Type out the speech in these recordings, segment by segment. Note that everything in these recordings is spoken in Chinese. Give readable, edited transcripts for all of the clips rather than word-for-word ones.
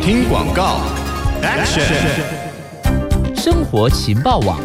听广告 ，Action！ 生活情报网。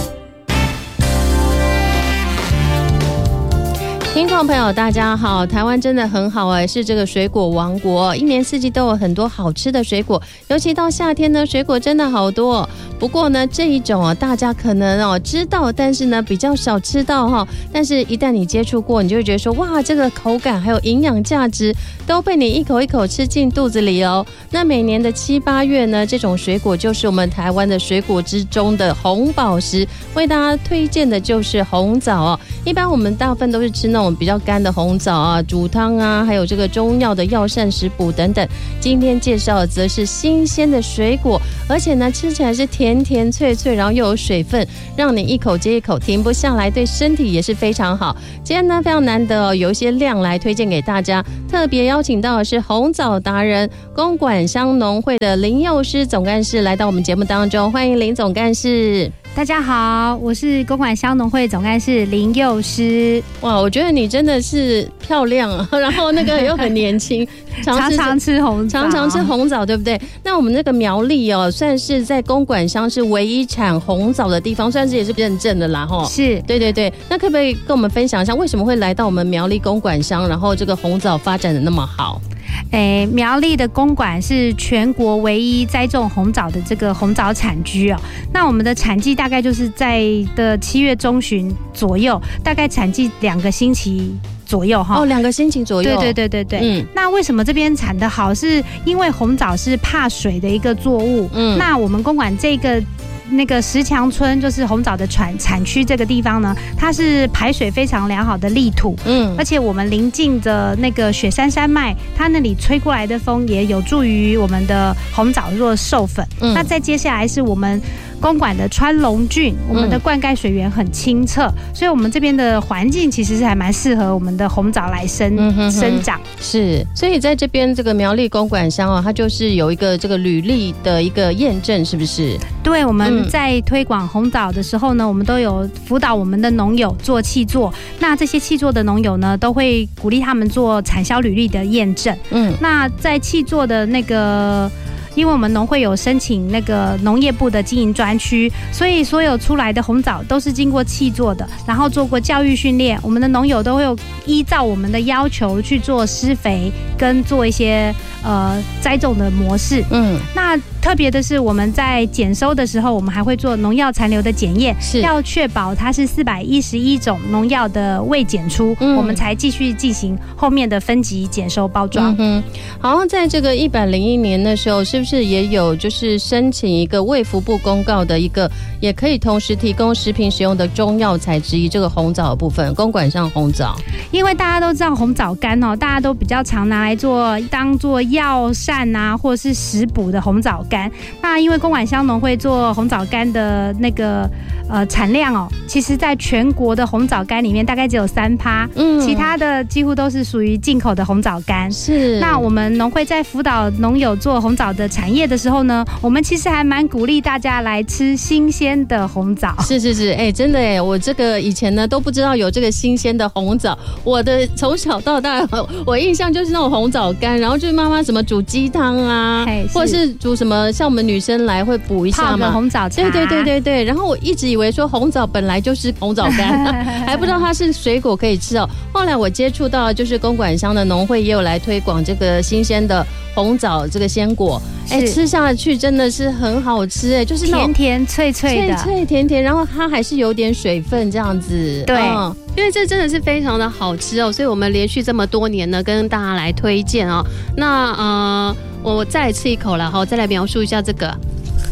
听众朋友大家好，台湾真的很好哎，是这个水果王国，一年四季都有很多好吃的水果，尤其到夏天呢，水果真的好多。不过呢，这一种大家可能知道，但是呢比较少吃到哈。但是一旦你接触过，你就会觉得说，哇，这个口感还有营养价值都被你一口一口吃进肚子里哦。那每年的7、8月呢，这种水果就是我们台湾的水果之中的红宝石，为大家推荐的就是红枣哦。一般我们大部分都是吃那种比较干的红枣啊，煮汤啊，还有这个中药的药膳食补等等。今天介绍的则是新鲜的水果，而且呢吃起来是甜甜脆脆，然后又有水分，让你一口接一口停不下来，对身体也是非常好。今天呢非常难得有一些量来推荐给大家，特别邀请到的是红枣达人公馆乡农会的林幼诗总干事来到我们节目当中，欢迎林总干事。 大家好，我是公馆乡农会总干事林幼诗。 哇，我觉得你真的是漂亮啊，然后那个又很年轻， 常常吃红枣， 常常吃红枣，对不对？那我们那个苗栗算是在公馆乡是唯一产红枣的地方，算是也是认证的啦，哈。 是， 对对对。那可不可以跟我们分享一下，为什么会来到我们苗栗公馆乡，然后这个红枣发展的那么好？ 苗栗的公馆是全国唯一栽种红枣的这个红枣产区哦。那我们的产季大概就是在的7月中旬左右，大概产季2个星期左右哈。 2个星期左右。 对。那为什么这边产得好？是因为红枣是怕水的一个作物。那我们公馆那个石墙村就是红枣的产区这个地方呢，它是排水非常良好的砾土，而且我们邻近的那个雪山山脉，它那里吹过来的风也有助于我们的红枣做授粉。那再接下来是我们公馆的川龙郡，我们的灌溉水源很清澈，所以我们这边的环境其实是还蛮适合我们的红枣来生长。 是，所以在这边这个苗栗公馆乡它就是有一个这个履历的一个验证，是不是？ 对，我们在推广红枣的时候呢，我们都有辅导我们的农友做契作。那这些契作的农友呢，都会鼓励他们做产销履历的验证。那在契作的那个，因为我们农会有申请那个农业部的经营专区，所以所有出来的红枣都是经过契作的，然后做过教育训练。我们的农友都会有依照我们的要求去做施肥，跟做一些栽种的模式。那特别的是，我们在检收的时候，我们还会做农药残留的检验，要确保它是411种农药的未检出，我们才继续进行后面的分级检收包装。 好像在这个101年的时候，是不是也有就是申请一个卫福部公告的一个，也可以同时提供食品使用的中药材之一，这个红枣的部分，公馆乡红枣。 因为大家都知道红枣干大家都比较常拿来当做药膳啊，或者是食补的红枣干。那因为公馆乡农会做红枣干的那个产量其实在全国的红枣干里面大概只有3%，其他的几乎都是属于进口的红枣干。 是。那我们农会在辅导农友做红枣的产业的时候呢，我们其实还蛮鼓励大家来吃新鲜的红枣。 是，真的我这个以前呢都不知道有这个新鲜的红枣。我的从小到大，我印象就是那种红枣干，然后就是妈妈什么煮鸡汤啊，或者是煮什么，像我们女生来会补一下嘛， 泡个红枣茶。 对。然后我一直以为说红枣本来就是红枣干，还不知道它是水果可以吃哦。后来我接触到就是公馆乡的农会也有来推广这个新鲜的红枣这个鲜果，吃下去真的是很好吃就是那种甜甜脆脆的， 脆甜甜，然后它还是有点水分这样子。 对。 因为这真的是非常的好吃所以我们连续这么多年呢跟大家来推荐那我再来吃一口了再来描述一下这个，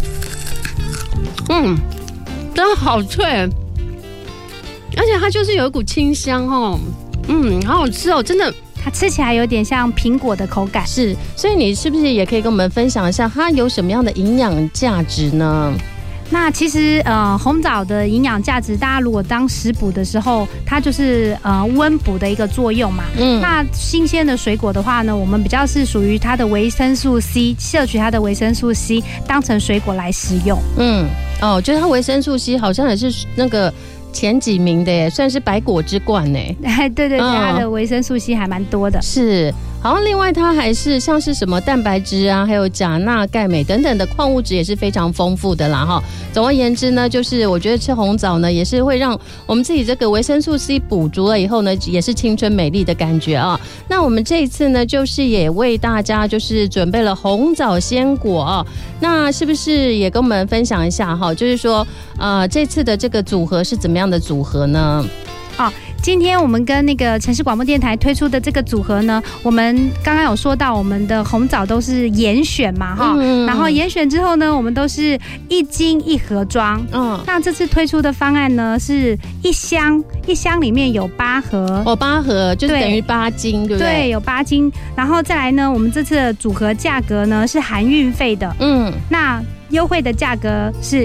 真的好脆，而且它就是有一股清香好好吃真的。 它吃起来有点像苹果的口感。 是，所以你是不是也可以跟我们分享一下它有什么样的营养价值呢？ 那其实红枣的营养价值，大家如果当食补的时候，它就是温补的一个作用嘛。那新鲜的水果的话呢，我们比较是属于它的维生素 C， 摄取它的维生素 C 当成水果来食用。 就是它维生素 C 好像也是那个前几名的耶，算是百果之冠耶。 对，它的维生素 C 还蛮多的。 是好像另外它还是像是什么蛋白质啊，还有钾、钠、钙、镁等等的矿物质也是非常丰富的啦哈。总而言之呢，就是我觉得吃红枣呢，也是会让我们自己这个维生素 C 补足了以后呢，也是青春美丽的感觉啊。那我们这一次呢，就是也为大家就是准备了红枣鲜果啊。那是不是也跟我们分享一下哈？就是说，这次的这个组合是怎么样的组合呢？ 今天我们跟那个城市广播电台推出的这个组合呢，我们刚刚有说到我们的红枣都是严选嘛哈，然后严选之后呢，我们都是1斤1盒装。那这次推出的方案呢是一箱里面有8盒 ，8盒就是等于8斤，对不对？ 对，有8斤。然后再来呢，我们这次的组合价格呢是含运费的。那优惠的价格是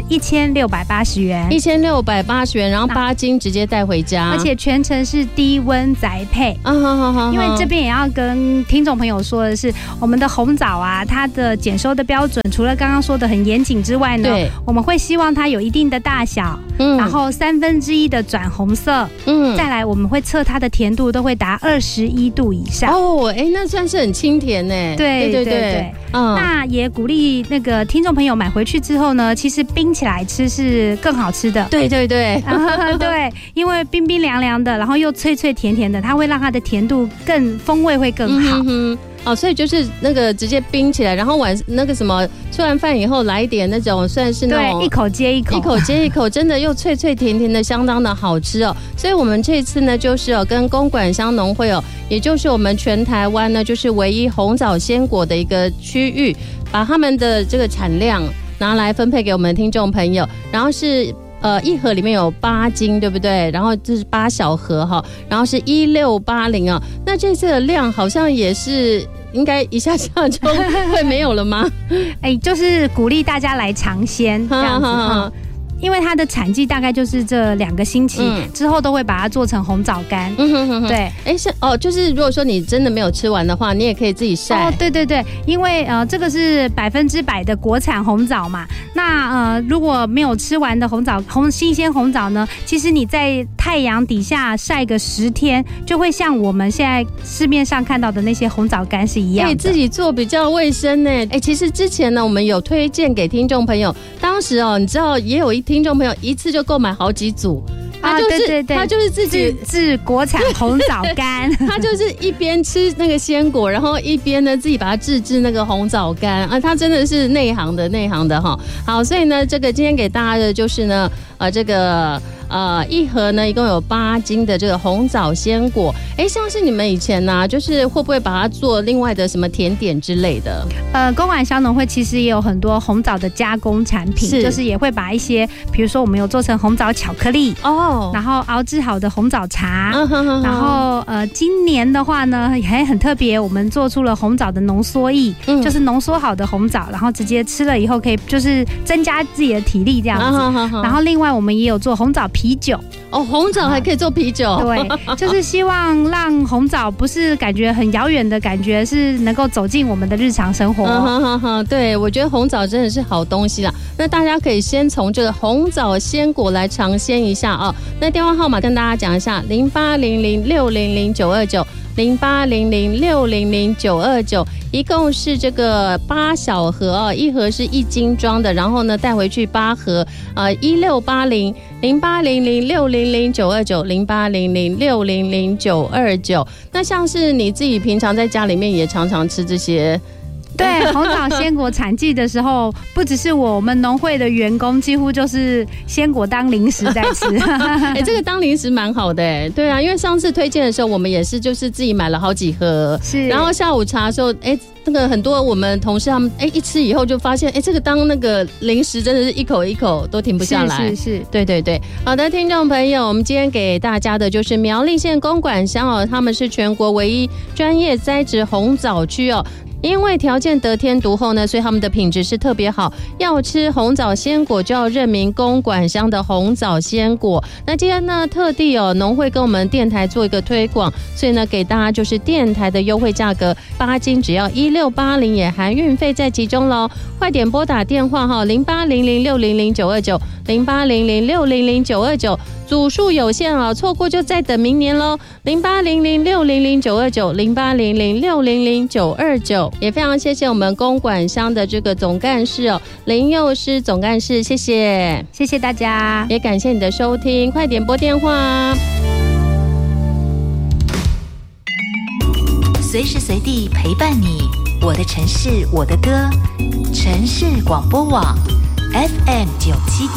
1680元 ，1680元，然后8斤直接带回家， 而且全程是低温宅配。因为这边也要跟听众朋友说的是，我们的红枣啊，它的检收的标准除了刚刚说的很严谨之外呢，我们会希望它有一定的大小，然后1/3的转红色，再来我们会测它的甜度都会达21度以上。 那算是很清甜呢。 对。那也鼓励那个听众朋友买回去之后呢，其实冰起来吃是更好吃的。对，因为冰冰凉凉的，然后又脆脆甜甜的，它会让它的甜度风味会更好。 所以就是那个直接冰起来，然后那个什么吃完饭以后来一点那种算是那种一口接一口， 真的又脆脆甜甜的，相当的好吃哦。所以我们这次呢，就是跟公馆乡农会也就是我们全台湾呢，就是唯一红枣鲜果的一个区域，把他们的这个产量拿来分配给我们的听众朋友，然后是1盒里面有8斤，对不对？然后这是8小盒哈，然后是1680啊。那这次的量好像也是应该一下就会没有了吗？ 就是鼓励大家来尝鲜这样子。因为它的产季大概就是这2个星期，之后都会把它做成红枣干。对， 就是如果说你真的没有吃完的话，你也可以自己晒。 对，因为这个是100%的国产红枣嘛。那如果没有吃完的新鲜红枣呢，其实你在太阳底下晒个10天，就会像我们现在市面上看到的那些红枣干是一样的。 自己做比较卫生呢。其实之前呢，我们有推荐给听众朋友，当时你知道也有听众朋友一次就购买好几组。他就是自己制国产红枣干， 他就是一边吃那个鲜果，然后一边呢自己把它制那个红枣干啊，他真的是内行的哈。好，所以呢，这个今天给大家的就是呢，这个1盒呢一共有8斤的这个红枣鲜果。像是你们以前呢，就是会不会把它做另外的什么甜点之类的？ 公馆乡农会其实也有很多红枣的加工产品，就是也会把一些，比如说我们有做成红枣巧克力然后熬制好的红枣茶，然后今年的话呢还很特别，我们做出了红枣的浓缩液，就是浓缩好的红枣，然后直接吃了以后可以就是增加自己的体力这样子。然后另外我们也有做红枣啤酒。 红枣还可以做啤酒。 对，就是希望让红枣不是感觉很遥远的感觉，是能够走进我们的日常生活。 对，我觉得红枣真的是好东西啦。那大家可以先从这个红枣鲜果来尝鲜一下啊。那电话号码跟大家讲一下：0800600929。0800600929，一共是这个8小盒1盒是1斤装的，然后呢带回去8盒，16800800600929，0800600929。那像是你自己平常在家里面也常常吃这些。 对，红枣鲜果产季的时候，不只是我们农会的员工，几乎就是鲜果当零食在吃。 这个当零食蛮好的对啊，因为上次推荐的时候，我们也是就是自己买了好几盒，然后下午茶的时候，那个很多我们同事他们一吃以后就发现，这个当那个零食真的是一口一口都停不下来。 是， 对。好的，听众朋友，我们今天给大家的就是苗栗县公馆乡他们是全国唯一专业栽植红枣区因为条件得天独厚呢，所以他们的品质是特别好。要吃红枣鲜果，就要认明公馆乡的红枣鲜果。那今天呢，特地农会跟我们电台做一个推广，所以呢，给大家就是电台的优惠价格，8斤只要1680，也含运费在其中喽。快点拨打电话0800600929，0800600929。 组数有限啊，错过就再等明年喽。0800600929，0800600929，也非常谢谢我们公馆乡的这个总干事哦，林佑诗总干事，谢谢， 谢谢大家， 也感谢你的收听，快点拨电话。 随时随地陪伴你，我的城市，我的歌，城市广播网 FM 97.1。